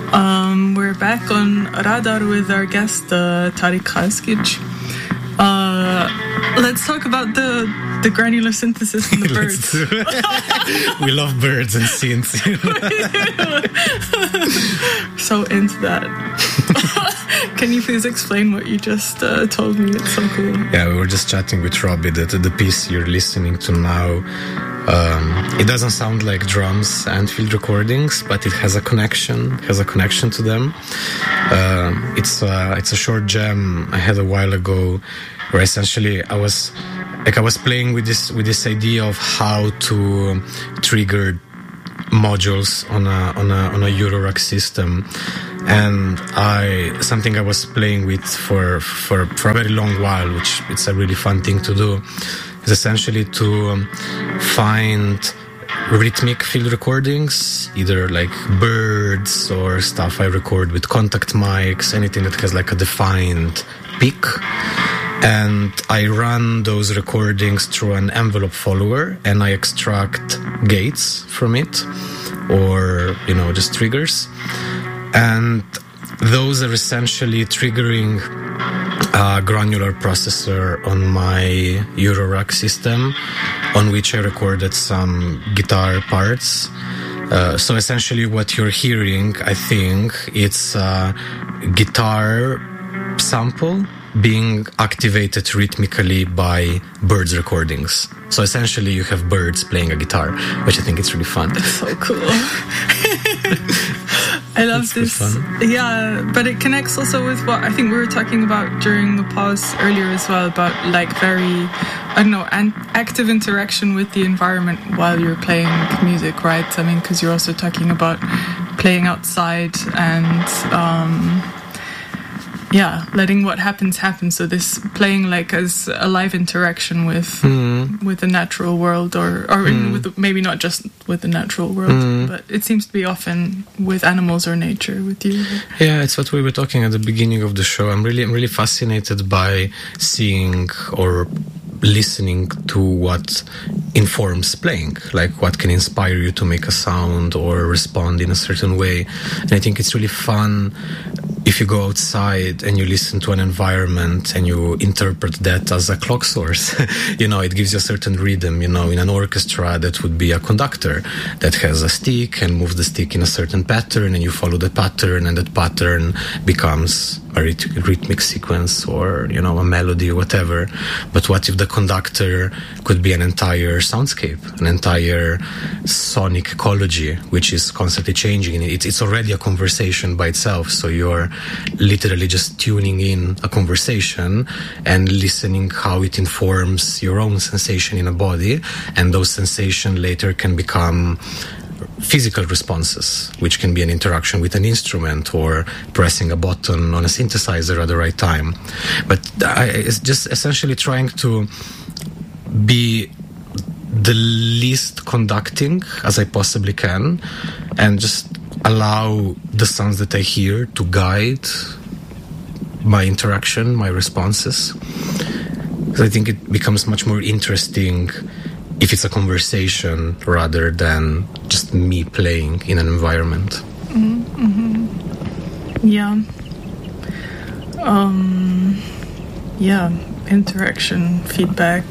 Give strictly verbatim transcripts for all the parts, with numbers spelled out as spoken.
Um, we're back on Radar with our guest, uh, Tarik Khaskic. Uh, let's talk about the the granular synthesis and the birds. We love birds and synths. So into that. Can you please explain what you just uh, told me? It's so cool. Yeah, we were just chatting with Robbie that the piece you're listening to now, um, it doesn't sound like drums and field recordings, but it has a connection, has a connection to them. Uh, it's a, it's a short jam I had a while ago, where essentially I was like I was playing with this with this idea of how to trigger modules on a on a on a Eurorack system. And I something I was playing with for, for for a very long while, which it's a really fun thing to do, is essentially to um, find rhythmic field recordings, either like birds or stuff I record with contact mics, anything that has like a defined peak. And I run those recordings through an envelope follower, and I extract gates from it, or, you know, just triggers. And those are essentially triggering a granular processor on my Eurorack system, on which I recorded some guitar parts. Uh, so essentially what you're hearing, I think, it's a guitar sample being activated rhythmically by birds recordings. So essentially you have birds playing a guitar, which I think is really fun. It's so cool. I love it's this. Yeah, but it connects also with what I think we were talking about during the pause earlier as well, about like very, I don't know, an active interaction with the environment while you're playing music, right? I mean, because you're also talking about playing outside and um, yeah, letting what happens happen. So this playing like as a live interaction with mm. with the natural world, or or mm. in, with the, maybe not just with the natural world, mm. but it seems to be often with animals or nature with you. Yeah, it's what we were talking at the beginning of the show. I'm really I'm really fascinated by seeing or listening to what informs playing, like what can inspire you to make a sound or respond in a certain way. And I think it's really fun if you go outside and you listen to an environment and you interpret that as a clock source. You know, it gives you a certain rhythm. You know, in an orchestra, that would be a conductor that has a stick and moves the stick in a certain pattern, and you follow the pattern, and that pattern becomes a rhythmic sequence, or, you know, a melody or whatever. But what if the conductor could be an entire soundscape, an entire sonic ecology, which is constantly changing? It's, it's already a conversation by itself. So you're literally just tuning in a conversation and listening how it informs your own sensation in a body. And those sensations later can become physical responses, which can be an interaction with an instrument or pressing a button on a synthesizer at the right time. But I, it's just essentially trying to be the least conducting as I possibly can, and just allow the sounds that I hear to guide my interaction, my responses. Because I think it becomes much more interesting if it's a conversation rather than just me playing in an environment. Mm-hmm. Yeah. Um, yeah, interaction, feedback.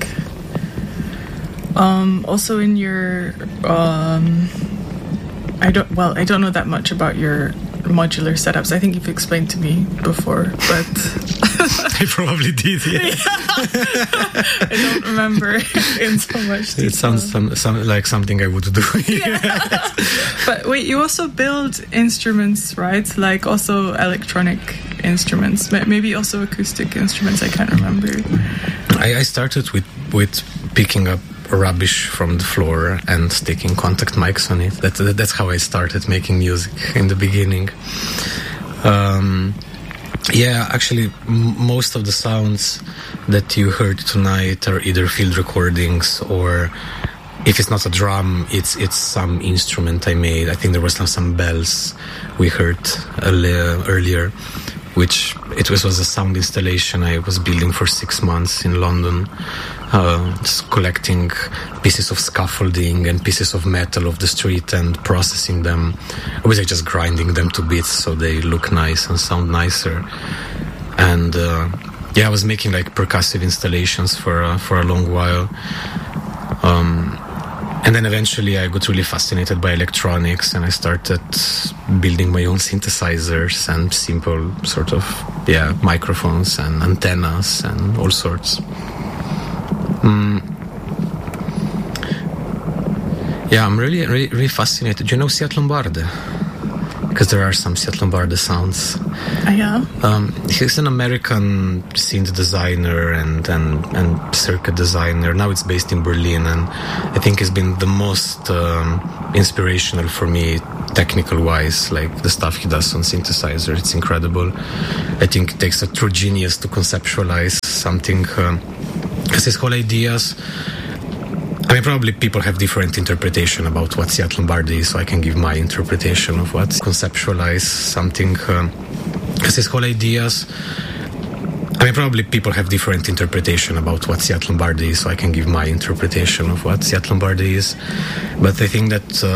Um, also in your, um, I don't, well, I don't know that much about your modular setups. I think you've explained to me before, but... I probably did, yeah. Yeah. I don't remember in so much detail. It sounds some, some, like something I would do. Yeah. But wait, you also build instruments, right? Like also electronic instruments, maybe also acoustic instruments, I can't remember. I, I started with, with picking up rubbish from the floor and sticking contact mics on it. That, that, that's how I started making music in the beginning. Um... Yeah, actually, m- most of the sounds that you heard tonight are either field recordings, or if it's not a drum, it's it's some instrument I made. I think there was some, some bells we heard earlier, which it was, was a sound installation I was building for six months in London, uh, just collecting pieces of scaffolding and pieces of metal of the street and processing them. Obviously just grinding them to bits so they look nice and sound nicer. And uh, yeah, I was making like percussive installations for uh, for a long while. Um, and then eventually I got really fascinated by electronics, and I started building my own synthesizers and simple sort of yeah microphones and antennas and all sorts. Mm. Yeah, I'm really, really, really fascinated. Do you know Siat Lombarde? Because there are some Siat Lombarde sounds. Uh, yeah. Um, he's an American synth designer and, and, and circuit designer. Now it's based in Berlin, and I think he's been the most um, inspirational for me, technical-wise. Like the stuff he does on synthesizer, it's incredible. I think it takes a true genius to conceptualize something. Because um, his whole ideas, I mean, probably people have different interpretation about what Siat Lombarde is, so I can give my interpretation of what conceptualize something. Because um, his whole ideas, I mean, probably people have different interpretation about what Siat Lombarde is, so I can give my interpretation of what Siat Lombarde is. But I think that